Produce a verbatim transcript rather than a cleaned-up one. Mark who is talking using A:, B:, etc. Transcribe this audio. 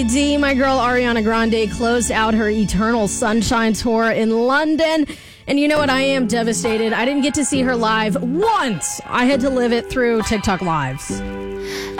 A: D, my girl Ariana Grande closed out her Eternal Sunshine tour in London. And you know what? I am devastated. I didn't get to see her live once. I had to live it through TikTok Lives.